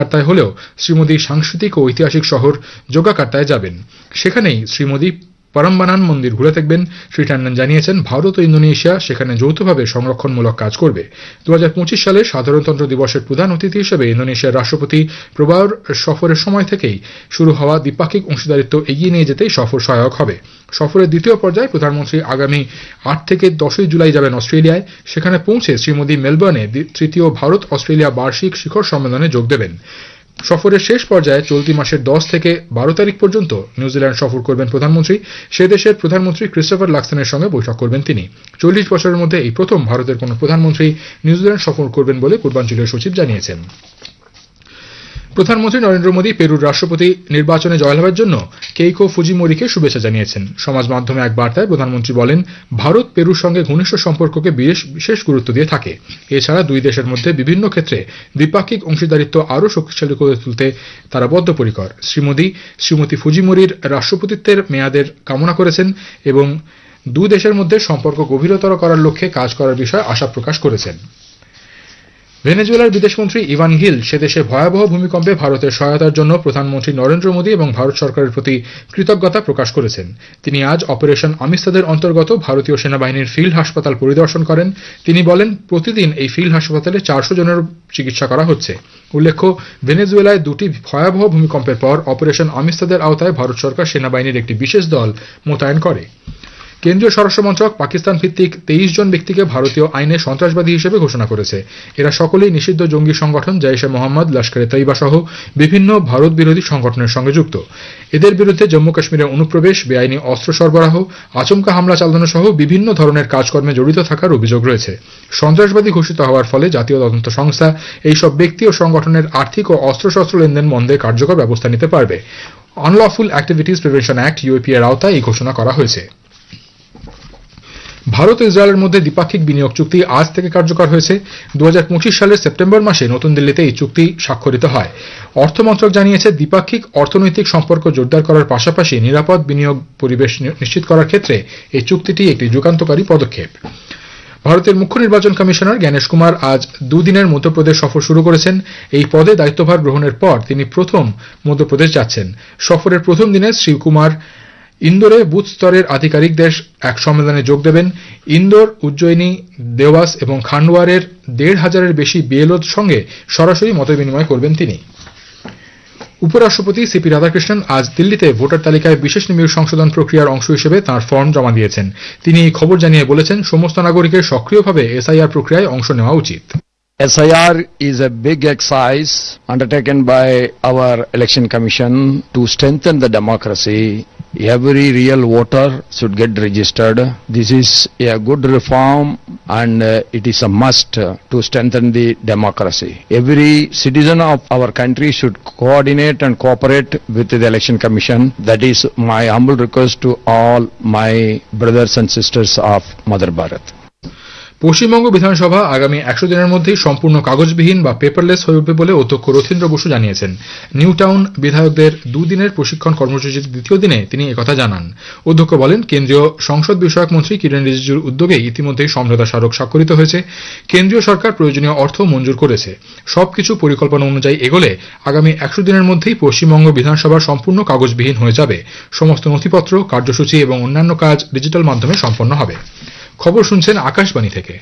যাত্রায় হলেও শ্রী মোদী সাংস্কৃতিক ও ঐতিহাসিক শহর যোগ্যাকার্তায় যাবেন। সেখানেই শ্রী মোদী পরমবানান মন্দির ঘুরে দেখবেন। শ্রী ট্যান্ডন জানিয়েছেন, ভারত ও ইন্দোনেশিয়া সেখানে যৌথভাবে সংরক্ষণমূলক কাজ করবে। 2025 সালে সাধারণতন্ত্র দিবসের প্রধান অতিথি হিসেবে ইন্দোনেশিয়ার রাষ্ট্রপতি প্রবর সফরের সময় থেকেই শুরু হওয়া দ্বিপাক্ষিক অংশীদারিত্ব এগিয়ে নিয়ে যেতেই সফর সহায়ক হবে। সফরের দ্বিতীয় পর্যায়ে প্রধানমন্ত্রী আগামী 8 থেকে 10 জুলাই যাবেন অস্ট্রেলিয়ায়। সেখানে পৌঁছে শ্রী মোদী মেলবোর্নে তৃতীয় ভারত অস্ট্রেলিয়া বার্ষিক শিখর সম্মেলনে যোগ দেবেন। সফরের শেষ পর্যায়ে চলতি মাসের 10 থেকে 12 তারিখ পর্যন্ত নিউজিল্যান্ড সফর করবেন প্রধানমন্ত্রী। সে দেশের প্রধানমন্ত্রী ক্রিস্টোফার লাক্সনের সঙ্গে বৈঠক করবেন তিনি। 40 বছরের মধ্যে এই প্রথম ভারতের কোন প্রধানমন্ত্রী নিউজিল্যান্ড সফর করবেন বলে পূর্বাঞ্চলীয় সচিব জানিয়েছেন। প্রধানমন্ত্রী নরেন্দ্র মোদী পেরুর রাষ্ট্রপতি নির্বাচনে জয়লাভের জন্য কেইকো ফুজিমোরিকে শুভেচ্ছা জানিয়েছেন। সমাজ মাধ্যমে এক বার্তায় প্রধানমন্ত্রী বলেন, ভারত পেরুর সঙ্গে ঘনিষ্ঠ সম্পর্ককে বিশেষ গুরুত্ব দিয়ে থাকে। এছাড়া দুই দেশের মধ্যে বিভিন্ন ক্ষেত্রে দ্বিপাক্ষিক অংশীদারিত্ব আরও শক্তিশালী করে তুলতে তারা বদ্ধপরিকর। শ্রী মোদী শ্রীমতী ফুজিমোরির রাষ্ট্রপতিত্বের মেয়াদের কামনা করেছেন এবং দুই দেশের মধ্যে সম্পর্ক গভীরতর করার লক্ষ্যে কাজ করার বিষয়ে আশা প্রকাশ করেছেন। ভেনেজুয়েলার বিদেশমন্ত্রী ইভান গিল সেদেশে ভয়াবহ ভূমিকম্পে ভারতের সহায়তার জন্য প্রধানমন্ত্রী নরেন্দ্র মোদী এবং ভারত সরকারের প্রতি কৃতজ্ঞতা প্রকাশ করেছেন। তিনি আজ অপারেশন আমিস্তাদের অন্তর্গত ভারতীয় সেনাবাহিনীর ফিল্ড হাসপাতাল পরিদর্শন করেন। তিনি বলেন, প্রতিদিন এই ফিল্ড হাসপাতালে 400 জনের চিকিৎসা করা হচ্ছে। উল্লেখ্য, ভেনেজুয়েলায় দুটি ভয়াবহ ভূমিকম্পের পর অপারেশন আমিস্তাদের আওতায় ভারত সরকার সেনাবাহিনীর একটি বিশেষ দল মোতায়েন করে। কেন্দ্রীয় স্বরাষ্ট্র মন্ত্রক পাকিস্তান ভিত্তিক 23 জন ব্যক্তিকে ভারতীয় আইনে সন্ত্রাসবাদী হিসেবে ঘোষণা করেছে। এরা সকলেই নিষিদ্ধ জঙ্গি সংগঠন জৈশ-এ মোহাম্মদ, লস্কর-এ তৈবা সহ বিভিন্ন ভারত বিরোধী সংগঠনের সঙ্গে যুক্ত। এদের বিরুদ্ধে জম্মু কাশ্মীরের অনুপ্রবেশ, বেআইনি অস্ত্র সরবরাহ, আচমকা হামলা চালানো সহ বিভিন্ন ধরনের কাজকর্মে জড়িত থাকার অভিযোগ রয়েছে। সন্ত্রাসবাদী ঘোষিত হওয়ার ফলে জাতীয় তদন্ত সংস্থা এইসব ব্যক্তি ও সংগঠনের আর্থিক ও অস্ত্রশস্ত্র লেনদেন বন্ধে কার্যকর ব্যবস্থা নিতে পারবে। Unlawful activities prevention act UAP এর আওতায় এই ঘোষণা করা হয়েছে। ভারত ও ইসরায়েলের মধ্যে দ্বিপাক্ষিক বিনিয়োগ চুক্তি আজ থেকে কার্যকর হয়েছে। 2025 সালের সেপ্টেম্বর মাসে নতুন দিল্লিতে এই চুক্তি স্বাক্ষরিত হয়। অর্থ মন্ত্রক জানিয়েছে, দ্বিপাক্ষিক অর্থনৈতিক সম্পর্ক জোরদার করার পাশাপাশি নিরাপদ বিনিয়োগ পরিবেশ নিশ্চিত করার ক্ষেত্রে এই চুক্তিটি একটি যুগান্তকারী পদক্ষেপ। ভারতের মুখ্য নির্বাচন কমিশনার জ্ঞানেশ কুমার আজ দুদিনের মধ্যপ্রদেশ সফর শুরু করেছেন। এই পদে দায়িত্বভার গ্রহণের পর তিনি প্রথম মধ্যপ্রদেশ যাচ্ছেন। সফরের প্রথম দিনে শ্রী কুমার ইন্দোরে বুথ স্তরের আধিকারিকদের এক সম্মেলনে যোগ দেবেন। ইন্দোর, উজ্জয়িনী, দেওয়াস এবং খান্ডওয়ারের 1,500-এর বেশি বিএলওর সঙ্গে সরাসরি মতবিনিময় করবেন তিনি। উপরাষ্ট্রপতি সিপি রাধাকৃষ্ণন আজ দিল্লিতে ভোটার তালিকায় বিশেষ নিবিড় সংশোধন প্রক্রিয়ার অংশ হিসেবে তাঁর ফর্ম জমা দিয়েছেন। তিনি এই খবর জানিয়ে বলেছেন, সমস্ত নাগরিকের সক্রিয়ভাবে এসআইআর প্রক্রিয়ায় অংশ নেওয়া উচিত। SIR is a big exercise undertaken by our election commission to strengthen the democracy. Every real voter should get registered. This is a good reform and it is a must to strengthen the democracy. Every citizen of our country should coordinate and cooperate with the election commission. That is my humble request to all my brothers and sisters of Mother Bharat. Paschimbanga বিধানসভা আগামী 100 দিনের মধ্যেই সম্পূর্ণ কাগজবিহীন বা paperless হয়ে উঠবে বলে অধ্যক্ষ রথীন্দ্র বসু জানিয়েছেন। নিউ টাউন বিধায়কদের 2 দিনের প্রশিক্ষণ কর্মসূচির দ্বিতীয় দিনে তিনি একথা জানান। অধ্যক্ষ বলেন, কেন্দ্রীয় সংসদ বিষয়ক মন্ত্রী কিরেন রিজিজুর উদ্যোগে ইতিমধ্যেই সমঝোতা স্মারক স্বাক্ষরিত হয়েছে। কেন্দ্রীয় সরকার প্রয়োজনীয় অর্থ মঞ্জুর করেছে। সবকিছু পরিকল্পনা অনুযায়ী এগোলে আগামী 100 দিনের মধ্যেই পশ্চিমবঙ্গ বিধানসভা সম্পূর্ণ কাগজবিহীন হয়ে যাবে। সমস্ত নথিপত্র, কার্যসূচি এবং অন্যান্য কাজ ডিজিটাল মাধ্যমে সম্পন্ন হবে। খবর শুনছেন আকাশবাণী থেকে।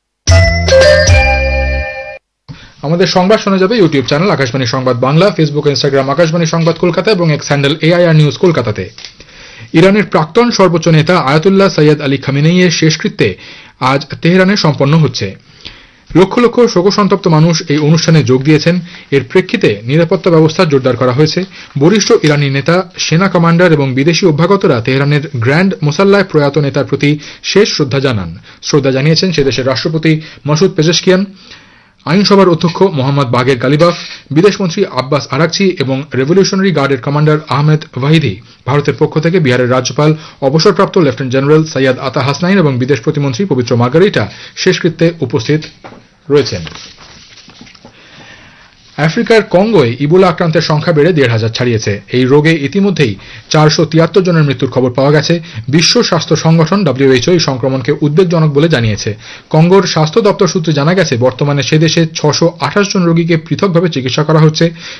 আমাদের সংবাদ শোনা যাবে ইউটিউব চ্যানেল আকাশবাণী সংবাদ বাংলা, ফেসবুক, ইনস্টাগ্রাম আকাশবাণী সংবাদ কলকাতা এবং এক্স হ্যান্ডেল AIR নিউজ কলকাতাতে। ইরানের প্রাক্তন সর্বোচ্চ নেতা আয়াতুল্লাহ সৈয়দ আলী খামেনেইয়ের শেষকৃত্যে আজ তেহরানে সম্পন্ন হচ্ছে। লক্ষ লক্ষ শোকসন্তপ্ত মানুষ এই অনুষ্ঠানে যোগ দিয়েছেন। এর প্রেক্ষিতে নিরাপত্তা ব্যবস্থা জোরদার করা হয়েছে। বরিষ্ঠ ইরানি নেতা, সেনা কমান্ডার এবং বিদেশি অভ্যাগতরা তেহরানের গ্র্যান্ড মোসাল্লায় প্রয়াত নেতার প্রতি শেষ শ্রদ্ধা জানান। শ্রদ্ধা জানিয়েছেন সেদেশের রাষ্ট্রপতি মাসুদ পেজেশকিয়ান, আইনসভার অধ্যক্ষ মোহাম্মদ বাগের গালিবাফ, বিদেশমন্ত্রী আব্বাস আরাকচি এবং রেভলিউশনারি গার্ডের কমান্ডার আহমেদ ওয়াহিদি। ভারতের পক্ষ থেকে বিহারের রাজ্যপাল অবসরপ্রাপ্ত লেফটেন্যান্ট জেনারেল সৈয়দ আতা হাসনাইন এবং বিদেশ প্রতিমন্ত্রী পবিত্র মার্গারিটা শেষকৃত্যে উপস্থিত রয়েছেন। আফ্রিকার কঙ্গোয় ইবোলা আক্রান্তের সংখ্যা বেড়ে 1,500 ছাড়িয়েছে। এই রোগে ইতিমধ্যেই 473 জনের মৃত্যুর খবর পাওয়া গেছে। বিশ্ব স্বাস্থ্য সংগঠন WHO এই সংক্রমণকে উদ্বেগজনক বলে জানিয়েছে। কঙ্গোর স্বাস্থ্য দপ্তর সূত্রে জানা গেছে বর্তমানে সে দেশে 628 জন রোগীকে পৃথকভাবে চিকিৎসা করা হচ্ছে।